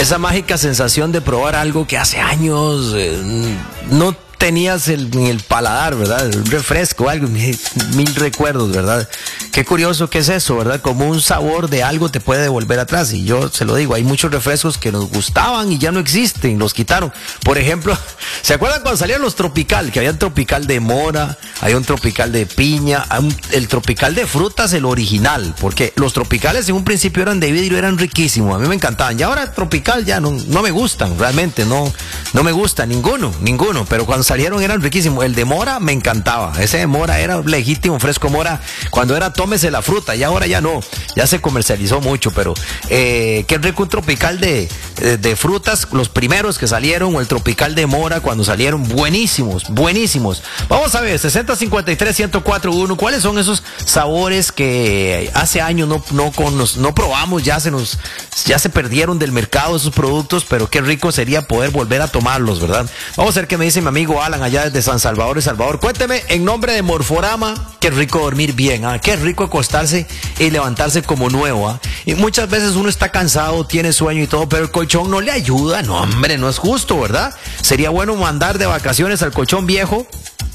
esa mágica sensación de probar algo que hace años no tenías en el paladar, ¿verdad? Un refresco, algo, mil recuerdos, ¿verdad? Qué curioso que es eso, ¿verdad? Como un sabor de algo te puede devolver atrás. Y yo se lo digo, hay muchos refrescos que nos gustaban y ya no existen, los quitaron. Por ejemplo, ¿se acuerdan cuando salían los tropical? Que había un tropical de mora, hay un tropical de piña, el tropical de frutas, el original. Porque los tropicales en un principio eran de vidrio, eran riquísimos, a mí me encantaban. Y ahora tropical ya no me gustan, realmente, no me gusta ninguno. Pero cuando salieron eran riquísimos. El de mora me encantaba. Ese de mora era legítimo, fresco mora. Cuando era tómese la fruta, y ahora ya no. Ya se comercializó mucho, pero qué rico un tropical de frutas, los primeros que salieron, o el tropical de mora cuando salieron, buenísimos. Vamos a ver, 6053-1041, ¿cuáles son esos sabores que hace años no probamos, ya se perdieron del mercado esos productos, pero qué rico sería poder volver a tomarlos, ¿verdad? Vamos a ver qué me dice mi amigo Alan allá desde San Salvador, El Salvador. Cuénteme, en nombre de Morforama, qué rico dormir bien, qué rico acostarse y levantarse como nuevo, y muchas veces uno está cansado, tiene sueño y todo, pero el colchón no le ayuda. No, hombre, no es justo, ¿verdad? Sería bueno mandar de vacaciones al colchón viejo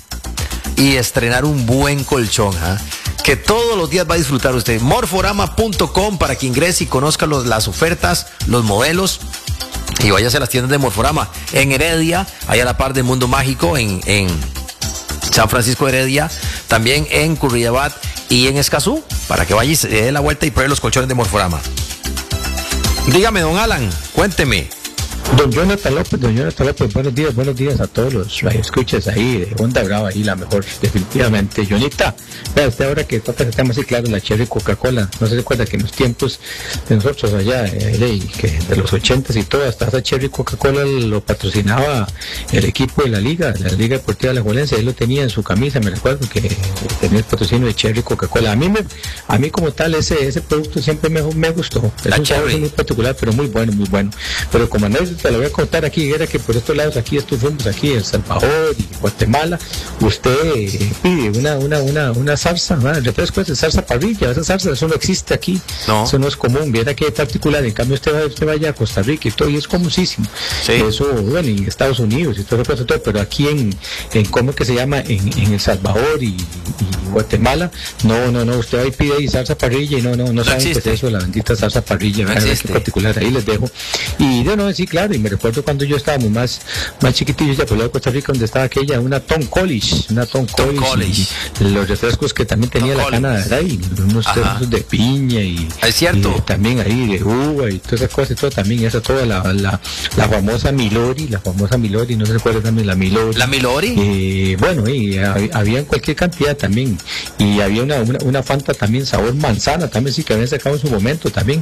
y estrenar un buen colchón, que todos los días va a disfrutar usted. Morforama.com para que ingrese y conozca las ofertas, los modelos, y váyase a las tiendas de Morforama en Heredia, allá a la par del Mundo Mágico, en San Francisco de Heredia, también en Curridabat y en Escazú, para que vaya y se dé la vuelta y pruebe los colchones de Morforama. Dígame, don Alan, cuénteme. Don Jonathan López, buenos días a todos los escuchas ahí de Onda Brava, ahí la mejor, definitivamente. Jonita, vea usted ahora que toca ese tema así, claro, la Cherry Coca-Cola, no se recuerda que en los tiempos de nosotros allá, que de los 80s y todo, hasta esa Cherry Coca-Cola lo patrocinaba el equipo de la Liga Deportiva de la Juelense, él lo tenía en su camisa, me recuerdo que tenía el patrocinio de Cherry Coca-Cola. A mí como tal, ese producto siempre me gustó, es un sabor muy particular, pero muy bueno, pero como te lo voy a contar aquí, era que por estos lados aquí estuvimos aquí en El Salvador y Guatemala, usted pide una salsa, el refresco es de salsa parrilla, esa salsa, eso no existe aquí, eso no es común, viera que particular, en cambio usted vaya a Costa Rica y todo, y es comúnísimo, eso, bueno, en Estados Unidos y todo eso, pero aquí en ¿cómo que se llama? En El Salvador y Guatemala, no, usted ahí pide ahí salsa parrilla y no saben qué es eso, la bendita salsa parrilla, no qué particular, ahí les dejo, y sí, claro, y me recuerdo cuando yo estábamos más chiquitillos, ya por de Costa Rica, donde estaba aquella, una Tom College, y los refrescos que también tenía la cana de ahí, unos refrescos de piña y, ¿es cierto? Y también ahí de uva y todas esas cosas y todo, también esa toda la famosa Milori, no se recuerda también la Milori. Bueno, y había en cualquier cantidad también, y había una Fanta también sabor manzana, también sí que habían sacado en su momento también,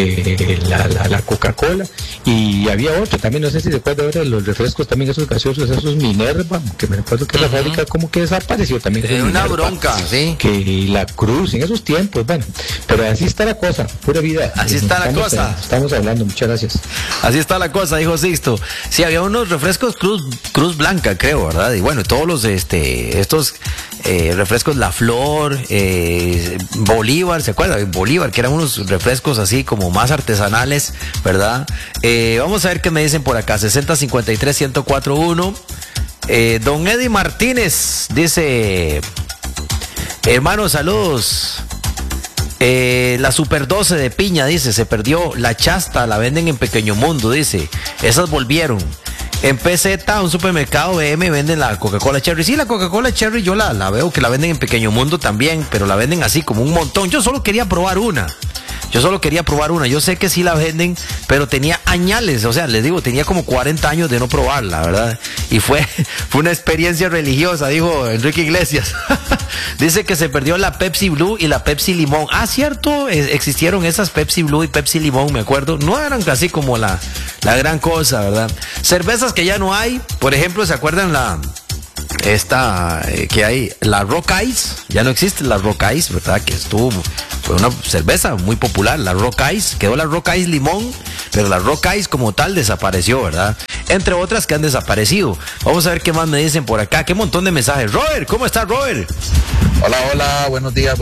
la Coca-Cola, y había otro también, no sé si se acuerda ahora, los refrescos también, esos gaseosos, esos Minerva, que me recuerdo que la fábrica como que desapareció también. Es una bronca, sí. Que la Cruz en esos tiempos, bueno, pero así está la cosa, pura vida. Así está la cosa. Estamos hablando, muchas gracias. Así está la cosa, dijo Sixto. Sí, había unos refrescos Cruz Blanca, creo, ¿verdad? Y bueno, todos los estos refrescos La Flor, Bolívar, ¿se acuerda? Bolívar, que eran unos refrescos así como más artesanales, ¿verdad? Vamos a ver qué me dicen por acá, 6053-1041. Don Eddie Martínez dice: hermano, saludos. La Super 12 de piña, dice, se perdió. La Chasta, la venden en Pequeño Mundo, dice. Esas volvieron. En PZ, un supermercado BM, venden la Coca-Cola Cherry. Sí, la Coca-Cola Cherry yo la veo que la venden en Pequeño Mundo también, pero la venden así como un montón. Yo solo quería probar una. Yo sé que sí la venden, pero tenía añales, o sea, les digo, tenía como 40 años de no probarla, ¿verdad? Y fue una experiencia religiosa, dijo Enrique Iglesias. Dice que se perdió la Pepsi Blue y la Pepsi Limón. Ah, cierto, existieron esas Pepsi Blue y Pepsi Limón, me acuerdo. No eran casi como la gran cosa, ¿verdad? Cervezas que ya no hay, por ejemplo, ¿se acuerdan que hay la Rock Ice? Ya no existe la Rock Ice, ¿verdad? Que fue una cerveza muy popular, la Rock Ice. Quedó la Rock Ice Limón, pero la Rock Ice como tal desapareció, ¿verdad? Entre otras que han desaparecido. Vamos a ver qué más me dicen por acá. Qué montón de mensajes. Robert, ¿cómo estás, Robert? Hola, buenos días.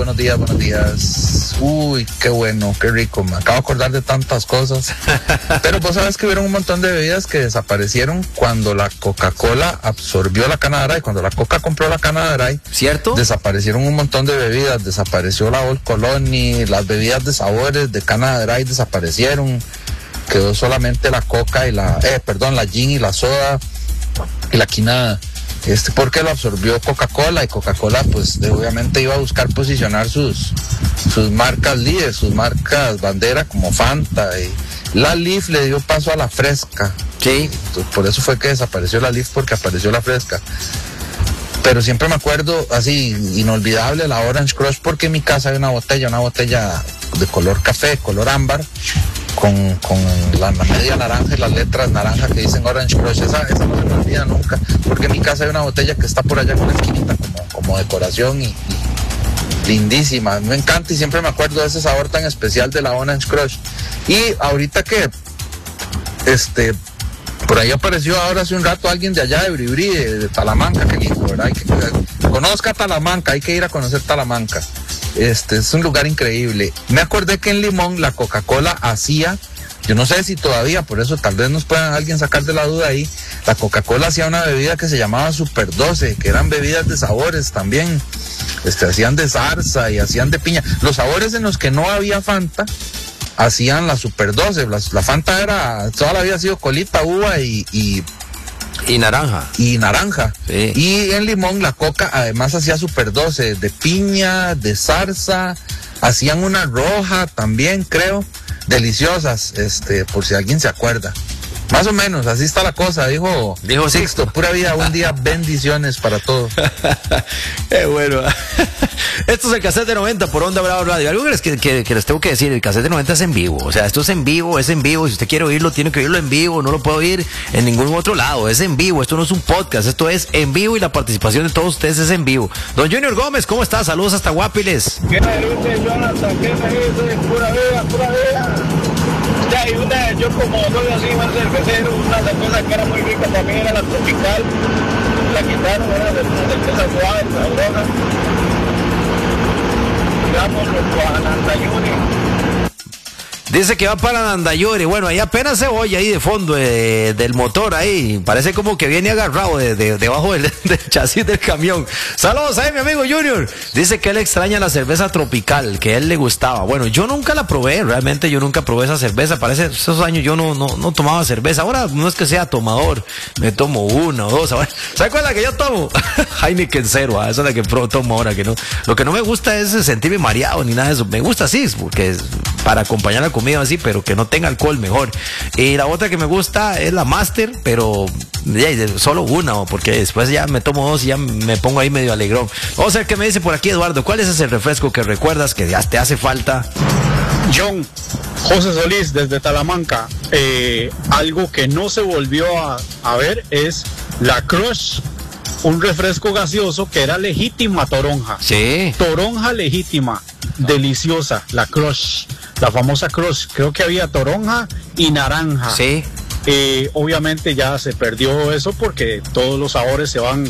Uy, qué bueno, qué rico, me acabo de acordar de tantas cosas. Pero vos sabes que hubieron un montón de bebidas que desaparecieron cuando la Coca-Cola absorbió la cana de Dry, cuando la Coca compró la cana de Dry. ¿Cierto? Desaparecieron un montón de bebidas, desapareció la Old Colony, las bebidas de sabores de cana de Dry desaparecieron. Quedó solamente la Coca y la gin y la soda y la quinada. Porque lo absorbió Coca-Cola, y Coca-Cola pues obviamente iba a buscar posicionar sus marcas líderes, sus marcas bandera como Fanta, y la Leaf le dio paso a la Fresca. Sí. Entonces, por eso fue que desapareció la Leaf, porque apareció la Fresca. Pero siempre me acuerdo, así, inolvidable, la Orange Crush, porque en mi casa hay una botella de color café, color ámbar, con la media naranja y las letras naranja que dicen Orange Crush. Esa no se me olvida nunca, porque en mi casa hay una botella que está por allá en una esquinita como decoración y lindísima. Me encanta y siempre me acuerdo de ese sabor tan especial de la Orange Crush. Y ahorita que por ahí apareció ahora hace un rato alguien de allá de Bribri, de Talamanca, qué lindo, ¿verdad? Conozca Talamanca, hay que ir a conocer Talamanca. Es un lugar increíble. Me acordé que en Limón la Coca-Cola hacía, yo no sé si todavía, por eso tal vez nos pueda alguien sacar de la duda ahí, la Coca-Cola hacía una bebida que se llamaba Super 12, que eran bebidas de sabores también. Hacían de zarza y hacían de piña. Los sabores en los que no había Fanta, hacían la Super 12. La Fanta toda la vida ha sido colita, uva y naranja. Y naranja. Sí. Y en Limón la Coca además hacía Super 12 de piña, de zarza, hacían una roja también, creo, deliciosas, por si alguien se acuerda. Más o menos, así está la cosa, dijo Sixto, pura vida, un día, bendiciones para todos. Bueno, esto es el cassette de 90 por Onda Bravo Radio. Algo que les tengo que decir, el cassette de 90 es en vivo, o sea, esto es en vivo, si usted quiere oírlo, tiene que oírlo en vivo, no lo puede oír en ningún otro lado, es en vivo, esto no es un podcast, esto es en vivo y la participación de todos ustedes es en vivo. Don Junior Gómez, ¿cómo está? Saludos hasta Guapiles. ¿Qué me dice, Jonathan? ¿Qué me dice? Pura vida. Ya, y yo como soy así, más cervecero, una cerveza que era muy rica también era la Tropical. La quitaron, era de una cerveza suave, sabrosa. Digamos, los Anandayuri. Dice que va para Nandayuri. Bueno, ahí apenas se oye ahí de fondo del motor ahí. Parece como que viene agarrado debajo del chasis del camión. Saludos a mi amigo Junior. Dice que él extraña la cerveza tropical, que a él le gustaba. Bueno, yo nunca la probé, realmente yo nunca probé esa cerveza. Parece esos años yo no tomaba cerveza. Ahora no es que sea tomador, me tomo una o dos. ¿Se acuerda que yo tomo? Heineken cero, esa es la que tomo ahora. Que no. Lo que no me gusta es sentirme mareado ni nada de eso. Me gusta sí, porque es para acompañar la comida así, pero que no tenga alcohol mejor. Y la otra que me gusta es la Master, pero solo una, porque después ya me tomo dos y ya me pongo ahí medio alegrón. Vamos a ver qué me dice por aquí Eduardo. ¿Cuál es ese refresco que recuerdas que ya te hace falta? John, José Solís desde Talamanca. Algo que no se volvió a ver es la Crush, un refresco gaseoso que era legítima toronja. Sí. Toronja legítima, deliciosa, la Crush, la famosa Crush. Creo que había toronja y naranja. Sí. Obviamente ya se perdió eso porque todos los sabores se van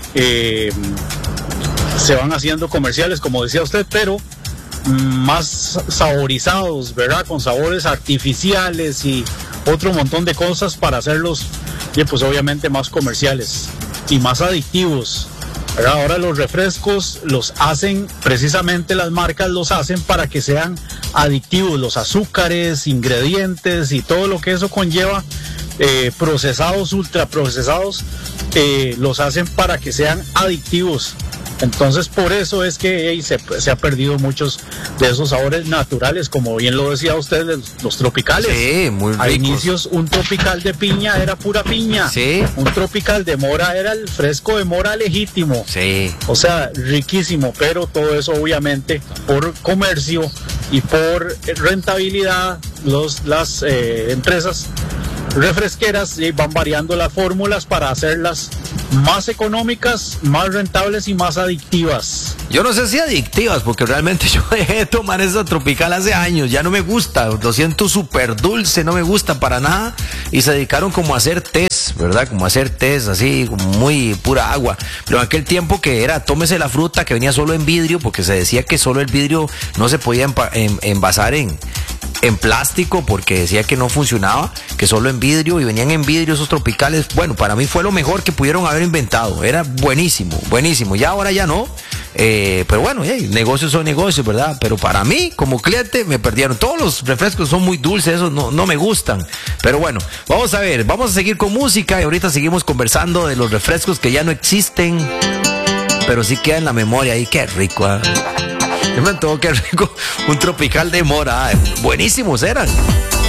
haciendo comerciales, como decía usted, pero más saborizados, ¿verdad? Con sabores artificiales y otro montón de cosas para hacerlos, pues obviamente más comerciales y más adictivos, ¿verdad? Ahora los refrescos los hacen, precisamente las marcas los hacen para que sean adictivos, los azúcares, ingredientes y todo lo que eso conlleva, procesados, ultraprocesados, los hacen para que sean adictivos. Entonces por eso es que se ha perdido muchos de esos sabores naturales, como bien lo decía usted, los tropicales. Sí, muy ricos. A inicios un tropical de piña era pura piña. Sí. Un tropical de mora era el fresco de mora legítimo. Sí. O sea, riquísimo, pero todo eso obviamente por comercio y por rentabilidad, las empresas refresqueras van variando las fórmulas para hacerlas más económicas, más rentables y más adictivas. Yo no sé si adictivas, porque realmente yo dejé de tomar esa tropical hace años, ya no me gusta, lo siento súper dulce, no me gusta para nada, y se dedicaron como a hacer test, ¿verdad? Como a hacer test, así, como muy pura agua, pero en aquel tiempo que era, tómese la fruta que venía solo en vidrio, porque se decía que solo el vidrio no se podía envasar en plástico porque decía que no funcionaba, que solo en vidrio, y venían en vidrio esos tropicales. Bueno, para mí fue lo mejor que pudieron haber inventado, era buenísimo, buenísimo. Ya ahora ya no, pero bueno, negocios son negocios, ¿verdad? Pero para mí, como cliente, me perdieron. Todos los refrescos son muy dulces, esos no me gustan. Pero bueno, vamos a ver, vamos a seguir con música y ahorita seguimos conversando de los refrescos que ya no existen, pero sí queda en la memoria. Y qué rico, Yo me antojo, qué rico, un tropical de mora. Buenísimos eran.